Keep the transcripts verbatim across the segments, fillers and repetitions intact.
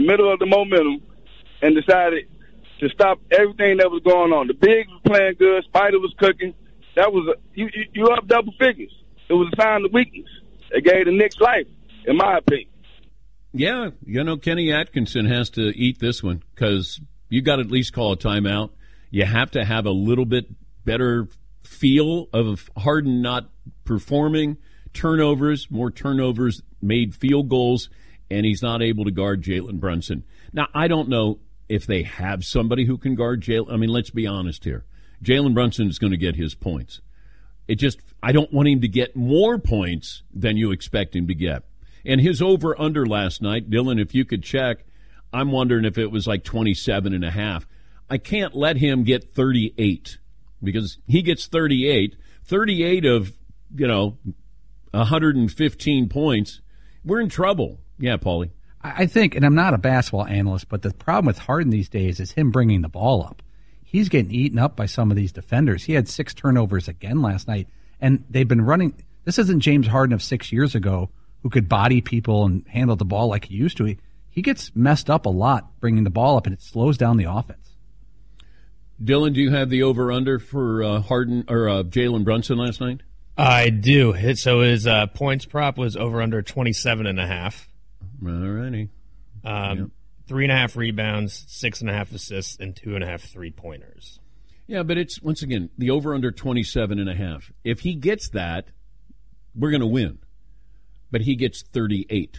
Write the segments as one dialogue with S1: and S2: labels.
S1: the middle of the momentum and decided to stop everything that was going on. The bigs was playing good. Spider was cooking. That was a, you, you, you up double figures. It was a sign of weakness. It gave the Knicks life, in my opinion.
S2: Yeah, you know, Kenny Atkinson has to eat this one because you got to at least call a timeout. You have to have a little bit better feel of Harden not performing. Turnovers, more turnovers, made field goals, and he's not able to guard Jalen Brunson. Now, I don't know if they have somebody who can guard Jalen. I mean, let's be honest here. Jalen Brunson is going to get his points. It just, I don't want him to get more points than you expect him to get. And his over-under last night, Dylan, if you could check, I'm wondering if it was like twenty-seven and a half. I can't let him get thirty-eight because he gets thirty-eight. thirty-eight of, you know, one hundred fifteen points. We're in trouble. Yeah, Paulie.
S3: I think, and I'm not a basketball analyst, but the problem with Harden these days is him bringing the ball up. He's getting eaten up by some of these defenders. He had six turnovers again last night, and they've been running. This isn't James Harden of six years ago who could body people and handle the ball like he used to. He, he gets messed up a lot bringing the ball up, and it slows down the offense.
S2: Dylan, do you have the over-under for uh, Harden or uh, Jalen Brunson last night?
S4: I do. So his uh, points prop was over under twenty-seven and a half.
S2: All righty.
S4: Um, yep. Three and a half rebounds, six and a half assists, and two and a half three-pointers.
S2: Yeah, but it's, once again, the over-under twenty-seven and a half. If he gets that, we're going to win. But he gets thirty-eight.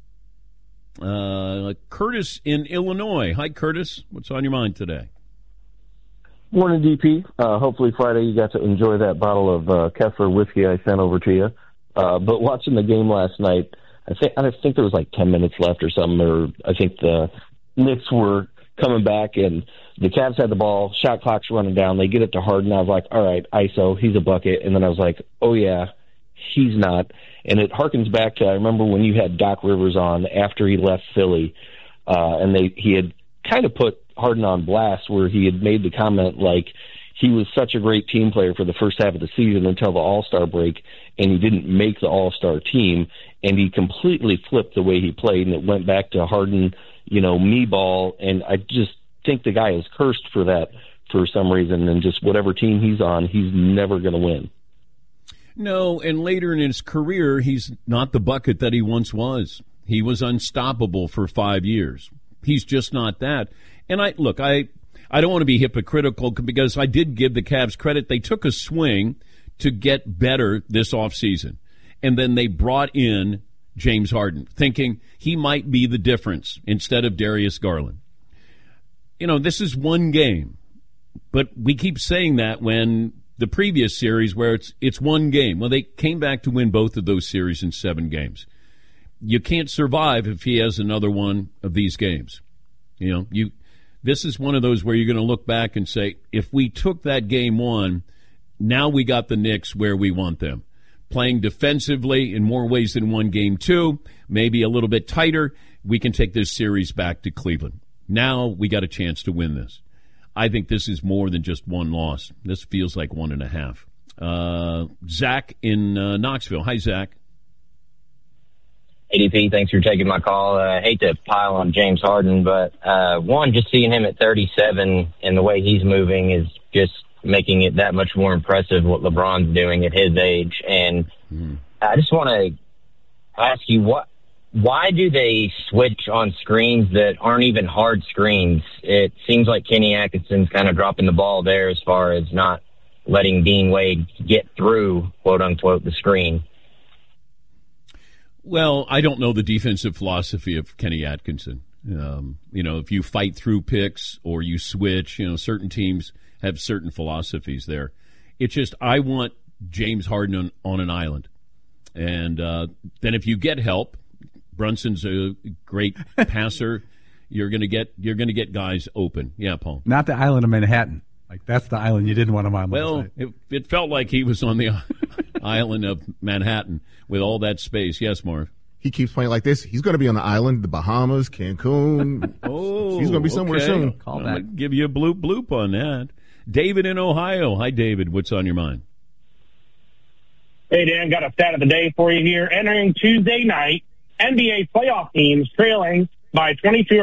S2: Uh, Curtis in Illinois. Hi, Curtis. What's on your mind today?
S5: Morning, D P. Uh, hopefully Friday you got to enjoy that bottle of uh, Kessler whiskey I sent over to you. Uh, but watching the game last night, I think I think there was like ten minutes left or something. Or I think the Knicks were coming back, and the Cavs had the ball. Shot clock's running down. They get it to Harden. I was like, all right, I S O, he's a bucket. And then I was like, oh, yeah, he's not. And it harkens back to, I remember when you had Doc Rivers on after he left Philly, uh, and they he had kind of put Harden on blast where he had made the comment like he was such a great team player for the first half of the season until the All-Star break, and he didn't make the All-Star team, and he completely flipped the way he played, and it went back to Harden, you know, me ball, and I just think the guy is cursed for that for some reason, and just whatever team he's on, he's never going to win.
S2: No, and later in his career, he's not the bucket that he once was. He was unstoppable for five years. He's just not that. And I look, I I don't want to be hypocritical because I did give the Cavs credit. They took a swing to get better this offseason. And then they brought in James Harden, thinking he might be the difference instead of Darius Garland. You know, this is one game. But we keep saying that when the previous series where it's it's one game. Well, they came back to win both of those series in seven games. You can't survive if he has another one of these games. You know, you this is one of those where you're going to look back and say, if we took that game one, now we got the Knicks where we want them. Playing defensively in more ways than one game two, maybe a little bit tighter, we can take this series back to Cleveland. Now we got a chance to win this. I think this is more than just one loss. This feels like one and a half. Uh, Zach in uh, Knoxville. Hi, Zach.
S6: A D P, thanks for taking my call. I uh, hate to pile on James Harden, but uh, one, just seeing him at thirty-seven and the way he's moving is just making it that much more impressive what LeBron's doing at his age. And mm. I just want to ask you, what, why do they switch on screens that aren't even hard screens? It seems like Kenny Atkinson's kind of dropping the ball there as far as not letting Dean Wade get through, quote unquote, the screen.
S2: Well, I don't know the defensive philosophy of Kenny Atkinson. Um, you know, if you fight through picks or you switch, you know, certain teams have certain philosophies there. It's just I want James Harden on, on an island. And uh, then if you get help, Brunson's a great passer. You're going to get you're going to get guys open. Yeah, Paul.
S3: Not the island of Manhattan. Like, that's the island you didn't want him on.
S2: Well, it, it felt like he was on the island of Manhattan with all that space. Yes, Marv.
S7: He keeps playing like this. He's going to be on the island, the Bahamas, Cancun.
S2: Oh,
S7: he's going to be somewhere
S2: okay.
S7: soon.
S3: Call
S2: I'm
S3: that.
S2: going to give you a bloop bloop on that. David in Ohio. Hi, David. What's on your mind?
S8: Hey, Dan, got a stat of the day for you here. Entering Tuesday night, N B A playoff teams trailing by twenty-two